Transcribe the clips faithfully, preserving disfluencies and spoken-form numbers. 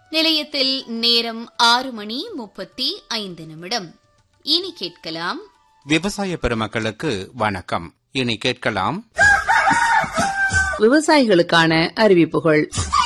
நிலையத்தில் நேரம் ஆறு மணி முப்பத்தி ஐந்து நிமிடம். இனி கேட்கலாம் விவசாய பெருமக்களுக்கு வணக்கம். இனி கேட்கலாம் விவசாயிகளுக்கான அறிவிப்புகள்.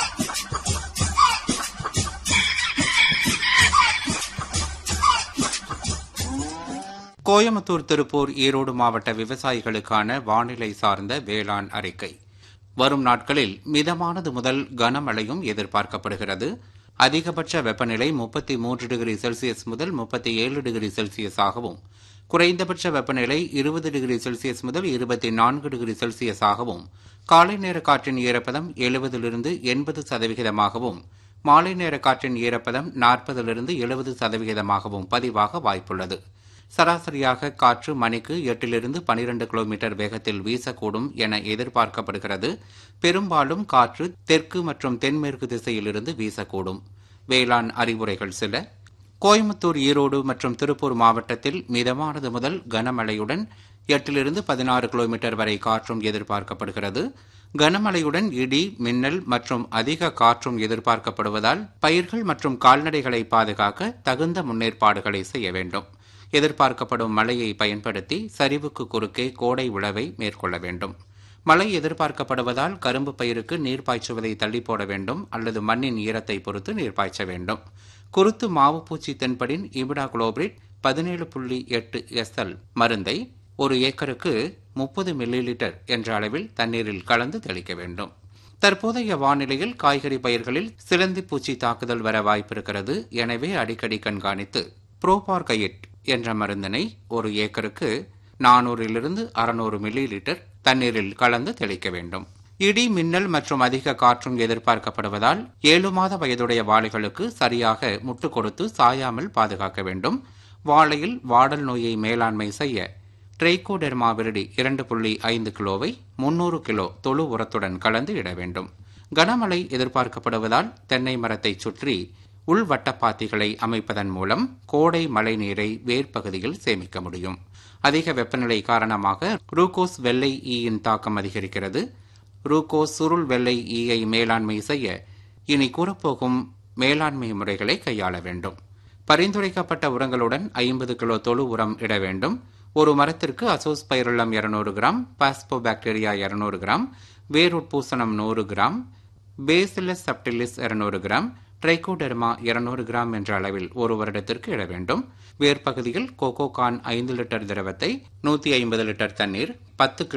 கோயமுத்தூர், திருப்பூர், ஈரோடு மாவட்ட விவசாயிகளுக்கான வானிலை சார்ந்த வேளாண் அறிக்கை. வரும் நாட்களில் மிதமானது முதல் கனமழையும் எதிர்பார்க்கப்படுகிறது. அதிகபட்ச வெப்பநிலை முப்பத்தி மூன்று டிகிரி செல்சியஸ் முதல் முப்பத்தி ஏழு டிகிரி செல்சியஸாகவும், குறைந்தபட்ச வெப்பநிலை இருபது டிகிரி செல்சியஸ் முதல் இருபத்தி நான்கு டிகிரி செல்சியஸாகவும், காலை நேர காற்றின் ஈரப்பதம் எழுபதிலிருந்து எண்பது சதவிகிதமாகவும், மாலை நேர காற்றின் ஈரப்பதம் நாற்பதிலிருந்து எழுபது சதவிகிதமாகவும் பதிவாக வாய்ப்புள்ளது. சராசரியாக காற்று மணிக்கு எட்டிலிருந்து பனிரெண்டு கிலோமீட்டர் வேகத்தில் வீசக்கூடும் என எதிர்பார்க்கப்படுகிறது. பெரும்பாலும் காற்று தெற்கு மற்றும் தென்மேற்கு திசையிலிருந்து வீசக்கூடும். வேளாண் அறிவுரைகள் சில. கோயமுத்தூர், ஈரோடு மற்றும் திருப்பூர் மாவட்டத்தில் மிதமானது முதல் கனமழையுடன் எட்டிலிருந்து பதினாறு கிலோமீட்டர் வரை காற்றும் எதிர்பார்க்கப்படுகிறது. கனமழையுடன் இடி, மின்னல் மற்றும் அதிக காற்றும் எதிர்பார்க்கப்படுவதால் பயிர்கள் மற்றும் கால்நடைகளை பாதுகாக்க தகுந்த முன்னேற்பாடுகளை செய்ய வேண்டும். எதிர்பார்க்கப்படும் மழையை பயன்படுத்தி சரிவுக்கு குறுக்கே கோடை உழவை மேற்கொள்ள வேண்டும். மழை எதிர்பார்க்கப்படுவதால் கரும்பு பயிருக்கு நீர் பாய்ச்சுவதை தள்ளி போட வேண்டும் அல்லது மண்ணின் ஈரத்தை பொறுத்து நீர் பாய்ச்ச வேண்டும். குருத்து மாவு பூச்சி தென்படின் இமிடாகுளோபிரிட் பதினேழு புள்ளி எட்டு எஸ்எல் மருந்தை ஒரு ஏக்கருக்கு முப்பது மில்லி லிட்டர் என்ற அளவில் தண்ணீரில் கலந்து தெளிக்க வேண்டும். தற்போதைய வானிலையில் காய்கறி பயிர்களில் சிலந்தி பூச்சி தாக்குதல் வர வாய்ப்பிருக்கிறது. எனவே அடிக்கடி கண்காணித்து புரோபார்கைட் என்ற மருந்தினை ஒரு ஏக்கருக்கு நானூறிலிருந்து அறுநூறு மில்லி லிட்டர் தண்ணீரில் கலந்து தெளிக்க வேண்டும். இடி, மின்னல் மற்றும் அதிக காற்றும் எதிர்பார்க்கப்படுவதால் ஏழு மாத வயதுடைய வாழைகளுக்கு சரியாக முட்டு கொடுத்து சாயாமல் பாதுகாக்க வேண்டும். வாழையில் வாடல் நோயை மேலாண்மை செய்ய ட்ரைகோடெர்மா விரிடி இரண்டு புள்ளி ஐந்து கிலோவை முன்னூறு கிலோ தொழு உரத்துடன் கலந்து இட வேண்டும். கனமழை எதிர்பார்க்கப்படுவதால் தென்னை மரத்தை சுற்றி உள்வட்டப்பாத்திகளை அமைப்பதன் மூலம் கோடை மழை நீரை வேர்ப்பகுதியில் சேமிக்க முடியும். அதிக வெப்பநிலை காரணமாக ரூகோஸ் வெள்ளை ஈயின் தாக்கம் அதிகரிக்கிறது. ரூகோஸ் சுருள் வெள்ளை ஈயை மேலாண்மை செய்ய இனி கூறப்போகும் மேலாண்மை முறைகளை கையாள வேண்டும். பரிந்துரைக்கப்பட்ட உரங்களுடன் ஐம்பது கிலோ தொழு உரம் இட வேண்டும். ஒரு மரத்திற்கு அசோஸ்பைரலம் இருநூறு கிராம், பாஸ்போபாக்டீரியா இருநூறு கிராம், வேருட்பூசணம் நூறு கிராம், பேசிலஸ் சப்டிலிஸ் இருநூறு கிராம், ட்ரைகோடெர்மா இருநூறு கிராம் என்ற அளவில் ஒரு வருடத்திற்கு இட வேண்டும். வேர்ப்பகுதியில் கோகோகான் ஐந்து லிட்டர் திரவத்தை நூற்றி ஐம்பது லிட்டர் தண்ணீர், பத்து